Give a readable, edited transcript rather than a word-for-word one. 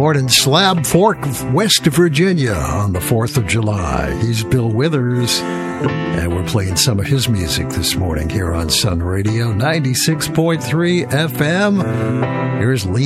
born in Slab Fork, West Virginia on the 4th of July. He's Bill Withers, and we're playing some of his music this morning here on Sun Radio 96.3 FM. Here's Lee